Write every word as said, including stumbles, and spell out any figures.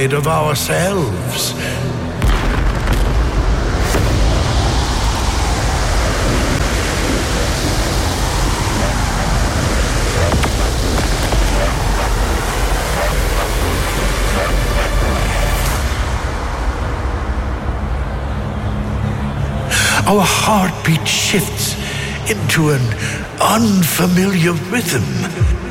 reminded of ourselves. Our heartbeat shifts into an unfamiliar rhythm.